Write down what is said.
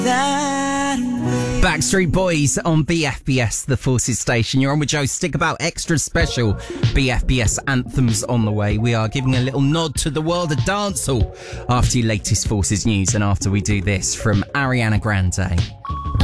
Backstreet Boys on BFBS, the Forces station. You're on with Joe. Stick About extra special BFBS anthems on the way. We are giving a little nod to the world of dancehall after your latest Forces news and after we do this from Ariana Grande.